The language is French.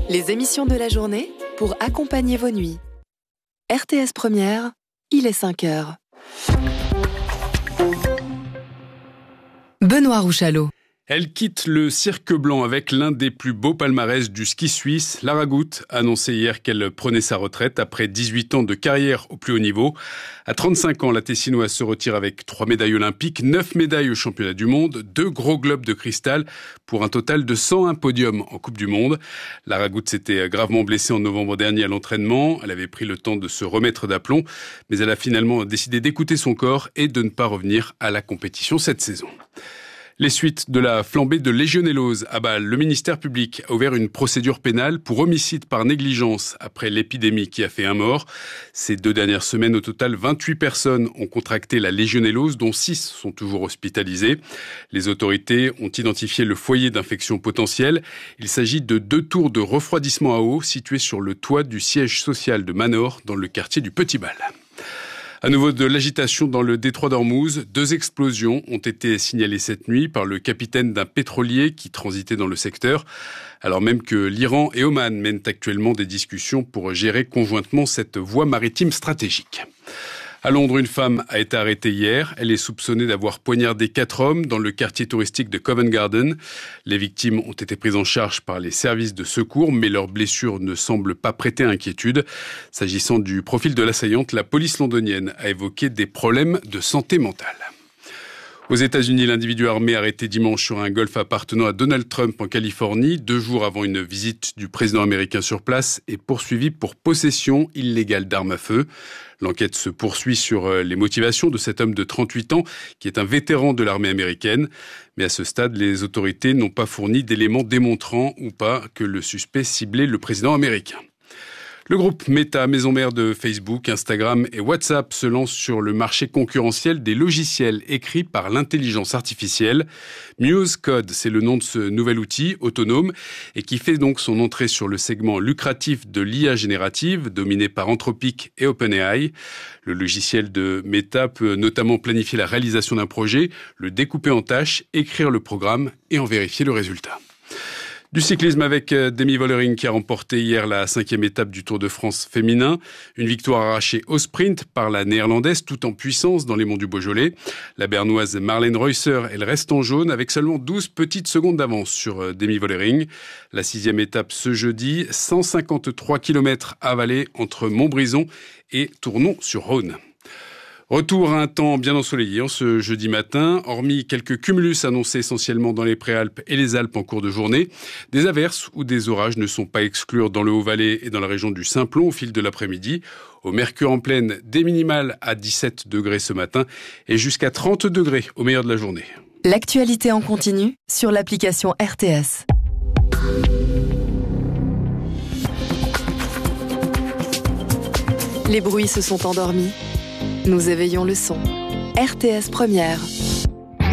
Les émissions de la journée pour accompagner vos nuits. RTS Première, il est 5 heures. Benoît Rouchalot. Elle quitte le cirque blanc avec l'un des plus beaux palmarès du ski suisse. Lara Gut a annoncé hier qu'elle prenait sa retraite après 18 ans de carrière au plus haut niveau. À 35 ans, la Tessinoise se retire avec 3 médailles olympiques, 9 médailles aux championnats du monde, 2 gros globes de cristal pour un total de 101 podiums en Coupe du Monde. Lara Gut s'était gravement blessée en novembre dernier à l'entraînement. Elle avait pris le temps de se remettre d'aplomb, mais elle a finalement décidé d'écouter son corps et de ne pas revenir à la compétition cette saison. Les suites de la flambée de légionellose à Bâle. Le ministère public a ouvert une procédure pénale pour homicide par négligence après l'épidémie qui a fait un mort. Ces 2 dernières semaines, au total, 28 personnes ont contracté la légionellose, dont 6 sont toujours hospitalisées. Les autorités ont identifié le foyer d'infection potentielle. Il s'agit de 2 tours de refroidissement à eau situées sur le toit du siège social de Manor dans le quartier du Petit-Bâle. À nouveau de l'agitation dans le détroit d'Ormuz. 2 explosions ont été signalées cette nuit par le capitaine d'un pétrolier qui transitait dans le secteur, alors même que l'Iran et Oman mènent actuellement des discussions pour gérer conjointement cette voie maritime stratégique. À Londres, une femme a été arrêtée hier. Elle est soupçonnée d'avoir poignardé 4 hommes dans le quartier touristique de Covent Garden. Les victimes ont été prises en charge par les services de secours, mais leurs blessures ne semblent pas prêter à inquiétude. S'agissant du profil de l'assaillante, la police londonienne a évoqué des problèmes de santé mentale. Aux États-Unis, l'individu armé arrêté dimanche sur un golf appartenant à Donald Trump en Californie, 2 jours avant une visite du président américain sur place, est poursuivi pour possession illégale d'armes à feu. L'enquête se poursuit sur les motivations de cet homme de 38 ans, qui est un vétéran de l'armée américaine. Mais à ce stade, les autorités n'ont pas fourni d'éléments démontrant ou pas que le suspect ciblait le président américain. Le groupe Meta, maison mère de Facebook, Instagram et WhatsApp, se lance sur le marché concurrentiel des logiciels écrits par l'intelligence artificielle. Muse Code, c'est le nom de ce nouvel outil autonome et qui fait donc son entrée sur le segment lucratif de l'IA générative, dominé par Anthropic et OpenAI. Le logiciel de Meta peut notamment planifier la réalisation d'un projet, le découper en tâches, écrire le programme et en vérifier le résultat. Du cyclisme avec Demi Vollering qui a remporté hier la 5e étape du Tour de France féminin. Une victoire arrachée au sprint par la néerlandaise tout en puissance dans les monts du Beaujolais. La bernoise Marlène Reusser, elle reste en jaune avec seulement 12 petites secondes d'avance sur Demi Vollering. La 6e étape ce jeudi, 153 km avalés entre Montbrison et Tournon-sur-Rhône. Retour à un temps bien ensoleillé ce jeudi matin, hormis quelques cumulus annoncés essentiellement dans les Préalpes et les Alpes en cours de journée. Des averses ou des orages ne sont pas exclus dans le Haut-Valais et dans la région du Simplon au fil de l'après-midi. Au mercure en pleine, des minimales à 17 degrés ce matin et jusqu'à 30 degrés au meilleur de la journée. L'actualité en continu sur l'application RTS. Les bruits se sont endormis. Nous éveillons le son. RTS Première.